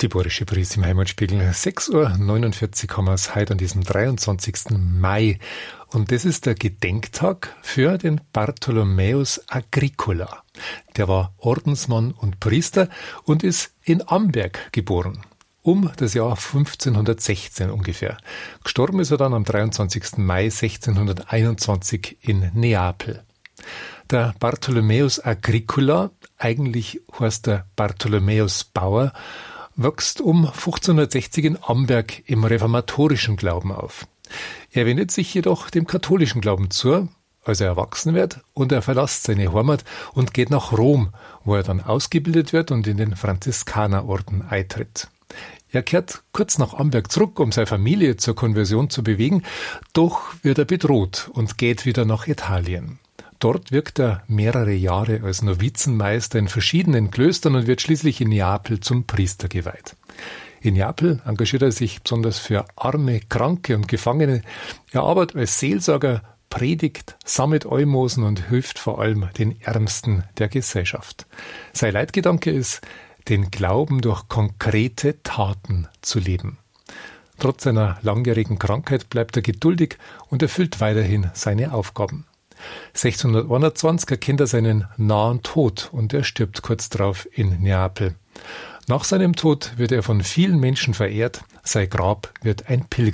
Die Borische Brise im Heimatspiegel. 6:49 Uhr haben wir es heute an diesem 23. Mai. Und das ist der Gedenktag für den Bartholomäus Agricola. Der war Ordensmann und Priester und ist in Amberg geboren. Um das Jahr 1516 ungefähr. Gestorben ist er dann am 23. Mai 1621 in Neapel. Der Bartholomäus Agricola, eigentlich heißt er Bartholomäus Bauer, wächst um 1560 in Amberg im reformatorischen Glauben auf. Er wendet sich jedoch dem katholischen Glauben zu, als er erwachsen wird, und er verlässt seine Heimat und geht nach Rom, wo er dann ausgebildet wird und in den Franziskanerorden eintritt. Er kehrt kurz nach Amberg zurück, um seine Familie zur Konversion zu bewegen, doch wird er bedroht und geht wieder nach Italien. Dort wirkt er mehrere Jahre als Novizenmeister in verschiedenen Klöstern und wird schließlich in Neapel zum Priester geweiht. In Neapel engagiert er sich besonders für Arme, Kranke und Gefangene. Er arbeitet als Seelsorger, predigt, sammelt Almosen und hilft vor allem den Ärmsten der Gesellschaft. Sein Leitgedanke ist, den Glauben durch konkrete Taten zu leben. Trotz seiner langjährigen Krankheit bleibt er geduldig und erfüllt weiterhin seine Aufgaben. 1621 erkennt er seinen nahen Tod und er stirbt kurz darauf in Neapel. Nach seinem Tod wird er von vielen Menschen verehrt, sein Grab wird ein